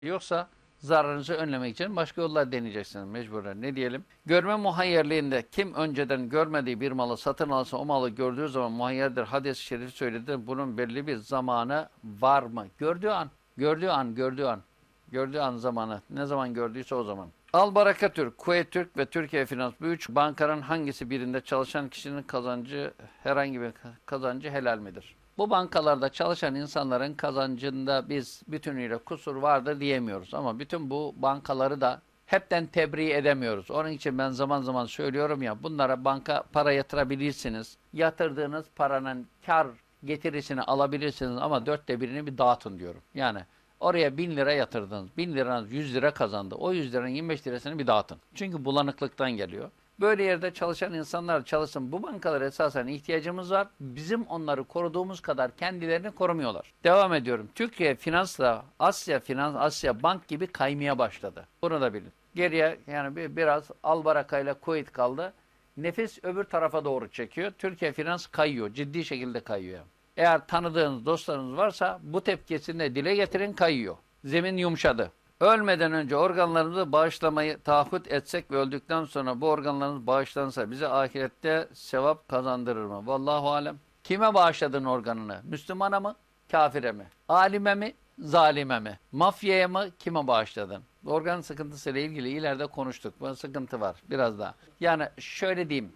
Yoksa zararınızı önlemek için başka yollar deneyeceksiniz mecburen. Ne diyelim? Görme muhayyerliğinde kim önceden görmediği bir malı satın alsa o malı gördüğü zaman muhayyerdir. Hadis-i şerif söyledi. Bunun belli bir zamanı var mı? Gördüğü an. Gördüğü an. Gördüğü an. Gördüğü an zamanı. Ne zaman gördüyse o zaman. Al Baraka Türk, Kuveyt Türk ve Türkiye Finans bu üç bankanın hangisi birinde çalışan kişinin kazancı herhangi bir kazancı helal midir? Bu bankalarda çalışan insanların kazancında biz bütünüyle kusur vardır diyemiyoruz. Ama bütün bu bankaları da hepten tebriğ edemiyoruz. Onun için ben zaman zaman söylüyorum ya bunlara banka para yatırabilirsiniz. Yatırdığınız paranın kar getirisini alabilirsiniz ama 1/4'ünü bir dağıtın diyorum. Yani oraya 1.000 lira yatırdınız. 1.000 liranız 100 lira kazandı. O 100 liranın 25 lirasını bir dağıtın. Çünkü bulanıklıktan geliyor. Böyle yerde çalışan insanlar çalışsın. Bu bankalara esasen ihtiyacımız var. Bizim onları koruduğumuz kadar kendilerini korumuyorlar. Devam ediyorum. Türkiye finansla Asya Finans, Asya Bank gibi kaymaya başladı. Bunu da bilin. Geriye yani biraz Albaraka ile Kuveyt kaldı. Nefis öbür tarafa doğru çekiyor. Türkiye Finans kayıyor. Ciddi şekilde kayıyor. Eğer tanıdığınız dostlarınız varsa bu tepkisini de dile getirin kayıyor. Zemin yumuşadı. Ölmeden önce organlarımızı bağışlamayı taahhüt etsek ve öldükten sonra bu organlarımız bağışlansa bize ahirette sevap kazandırır mı? Vallahu alem. Kime bağışladın organını? Müslümana mı? Kafire mi? Alime mi? Zalime mi? Mafyaya mı? Kime bağışladın? Organ sıkıntısıyla ilgili ileride konuştuk. Bu sıkıntı var biraz daha. Yani şöyle diyeyim.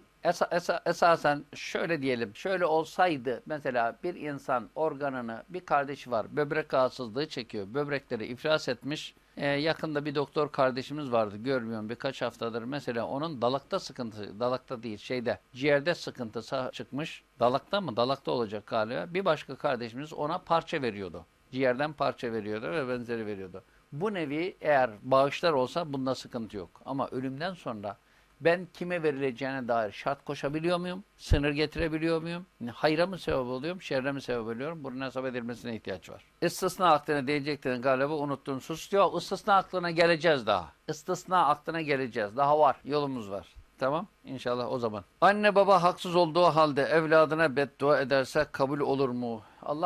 Esasen şöyle diyelim, şöyle olsaydı mesela bir insan organını bir kardeşi var, böbrek rahatsızlığı çekiyor, böbrekleri iflas etmiş. Yakında bir doktor kardeşimiz vardı, görmüyorum birkaç haftadır. Mesela onun dalakta sıkıntı, dalakta değil ciğerde sıkıntısı çıkmış. Dalakta mı? Dalakta olacak galiba. Bir başka kardeşimiz ona parça veriyordu. Ciğerden parça veriyordu ve benzeri veriyordu. Bu nevi eğer bağışlar olsa bunda sıkıntı yok. Ama ölümden sonra ben kime verileceğine dair şart koşabiliyor muyum? Sınır getirebiliyor muyum? Hayra mı sebep oluyorum, şerre mi sebep oluyorum? Bunun hesap edilmesine ihtiyaç var. İstisna aklına değeceklerin galiba unuttuğun sus. Yok, istisna aklına geleceğiz daha. İstisna aklına geleceğiz. Daha var, yolumuz var. Tamam, inşallah o zaman. Anne baba haksız olduğu halde evladına beddua ederse kabul olur mu?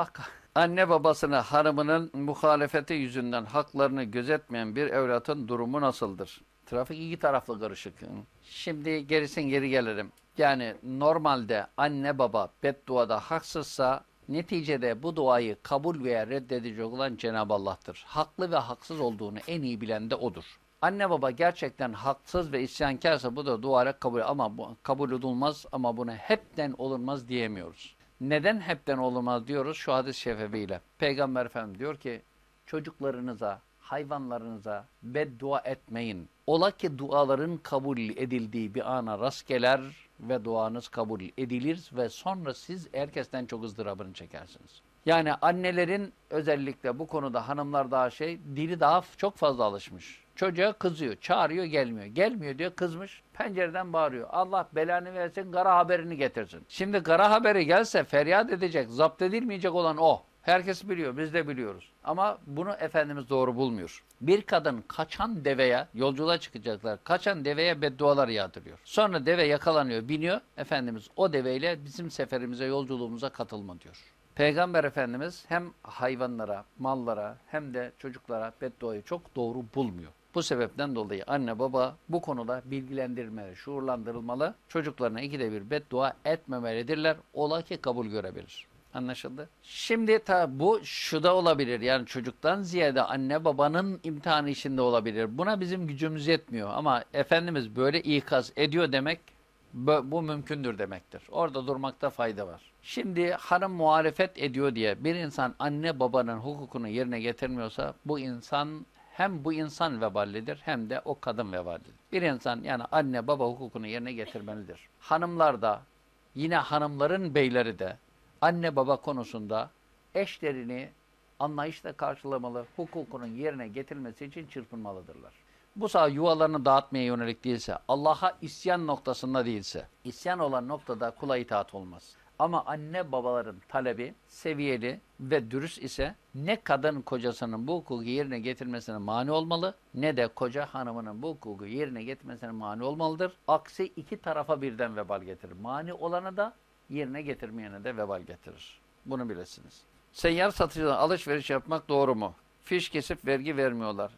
Anne babasına hanımının muhalefeti yüzünden haklarını gözetmeyen bir evlatın durumu nasıldır? Trafik iki taraflı karışık. Şimdi geri gelelim. Yani normalde anne baba bedduada haksızsa neticede bu duayı kabul veya reddedecek olan Cenab-ı Allah'tır. Haklı ve haksız olduğunu en iyi bilen de odur. Anne baba gerçekten haksız ve isyankarsa bu da dua kabul ama bu kabul olunmaz ama buna hepten olunmaz diyemiyoruz. Neden hepten olunmaz diyoruz? Şu hadis-i şerifiyle. Peygamber Efendimiz diyor ki çocuklarınıza, hayvanlarınıza beddua etmeyin. Ola ki duaların kabul edildiği bir ana rast gelir ve duanız kabul edilir ve sonra siz herkesten çok ızdırabını çekersiniz. Yani annelerin özellikle bu konuda hanımlar daha dili daha çok fazla alışmış. Çocuğa kızıyor, çağırıyor gelmiyor. Gelmiyor diyor kızmış, pencereden bağırıyor. Allah belanı versin, kara haberini getirsin. Şimdi kara haberi gelse feryat edecek, zapt edilmeyecek olan o. Herkes biliyor, biz de biliyoruz. Ama bunu Efendimiz doğru bulmuyor. Bir kadın kaçan deveye, yolculuğa çıkacaklar, kaçan deveye beddualar yağdırıyor. Sonra deve yakalanıyor, biniyor. Efendimiz o deveyle bizim seferimize, yolculuğumuza katılma diyor. Peygamber Efendimiz hem hayvanlara, mallara hem de çocuklara bedduayı çok doğru bulmuyor. Bu sebepten dolayı anne baba bu konuda bilgilendirilmeli, şuurlandırılmalı. Çocuklarına ikide bir beddua etmemelidirler. Ola ki kabul görebilir. Anlaşıldı? Şimdi tabi bu şu da olabilir. Yani çocuktan ziyade anne babanın imtihanı içinde olabilir. Buna bizim gücümüz yetmiyor. Ama Efendimiz böyle ikaz ediyor demek bu mümkündür demektir. Orada durmakta fayda var. Şimdi hanım muhalefet ediyor diye bir insan anne babanın hukukunu yerine getirmiyorsa bu insan hem bu insan veballidir hem de o kadın veballidir. Bir insan yani anne baba hukukunu yerine getirmelidir. Hanımlar da yine hanımların beyleri de anne baba konusunda eşlerini anlayışla karşılamalı, hukukunun yerine getirilmesi için çırpınmalıdırlar. Bu sefer yuvalarını dağıtmaya yönelik değilse, Allah'a isyan noktasında değilse, isyan olan noktada kula itaat olmaz. Ama anne babaların talebi seviyeli ve dürüst ise ne kadın kocasının bu hukuku yerine getirmesine mani olmalı ne de koca hanımının bu hukuku yerine getirmesine mani olmalıdır. Aksi iki tarafa birden vebal getirir. Mani olana da yerine getirmeyene de vebal getirir. Bunu bilesiniz. Seyyar satıcıdan alışveriş yapmak doğru mu? fiş kesip vergi vermiyorlar.